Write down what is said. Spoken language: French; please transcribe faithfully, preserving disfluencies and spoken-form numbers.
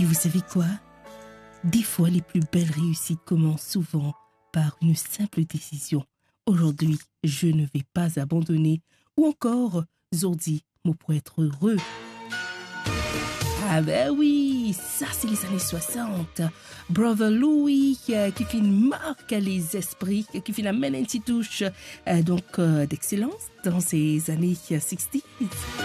Et vous savez quoi? Des fois, les plus belles réussites commencent souvent par une simple décision. Aujourd'hui, je ne vais pas abandonner. Ou encore, Zordi, moi pour être heureux. Ah ben oui, ça c'est les années soixante. Brother Louis euh, qui fait une marque les esprits, qui fait la une petite touche euh, donc euh, d'excellence dans ces années soixante.